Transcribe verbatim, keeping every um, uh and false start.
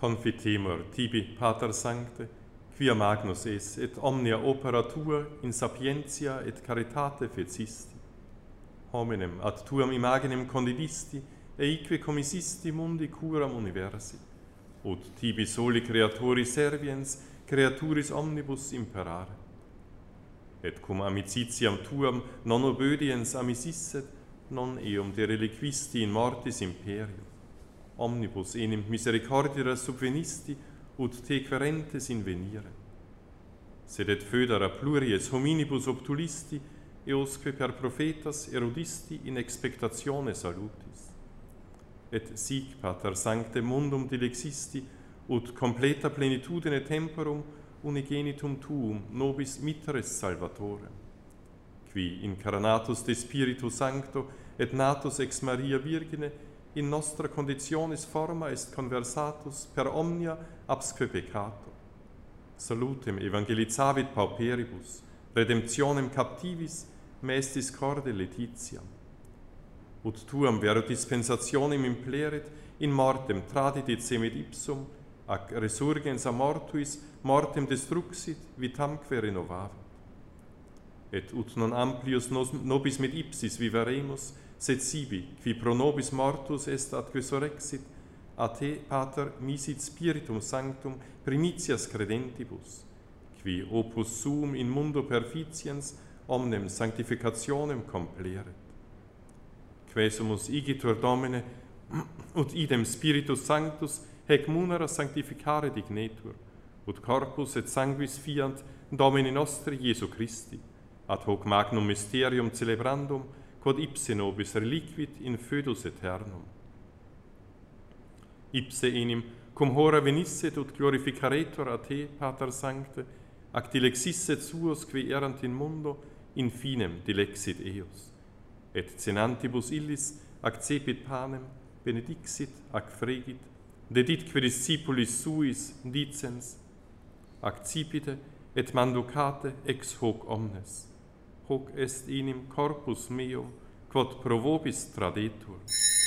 Confitemur tibi, Pater Sancte, quia magnus es, et omnia opera tua in sapientia et caritate fecisti. Hominem ad tuam imaginem condidisti, eique commissisti mundi curam universi. Ut tibi soli creatori serviens, creaturis omnibus imperare. Et cum amicitiam tuam non obediens amicisset, non eum de reliquisti in mortis imperio. Omnibus enim misericordira subvenisti, ut te querentes invenire. Sed et foedera pluries hominibus obtulisti, eosque per prophetas erudisti in expectatione salutis. Et sic, Pater Sancte, mundum dilexisti, ut completa plenitudine temporum unigenitum tuum nobis mitteres salvatorem, qui incarnatus de Spiritu Sancto et natus ex Maria Virgine in nostra conditionis forma est conversatus per omnia absque peccato. Salutem evangelizavit pauperibus, redemptionem captivis, mestis corde laetitiam. Ut tuam vero dispensationem impleret, in mortem tradidit semet ipsum, ac resurgens a mortuis, mortem destruxit, vitamque renovavit. Et ut non amplius nobis med ipsis viveremus, sed sibi, qui pro nobis mortus est atque sorexit, a te, Pater, misit Spiritum Sanctum primitias credentibus, qui opus suum in mundo perficiens omnem sanctificationem compleret. Quesumus igitur Domine, ut idem Spiritus Sanctus hec munera sanctificare dignetur, ut corpus et sanguis fiant Domini nostri Iesu Christi, ad hoc magnum mysterium celebrandum, quod ipse nobis reliquit in foedus aeternum. Ipse enim cum hora venisset ut glorificaretur a te, Pater Sancte, ac dilexisset suos qui erant in mundo, in finem dilexit eos. Et cenantibus illis accepit panem, benedixit ac fregit, deditque discipulis suis dicens, accipite et manducate ex hoc omnes. Hoc est enim corpus meum, quod pro vobis tradetur.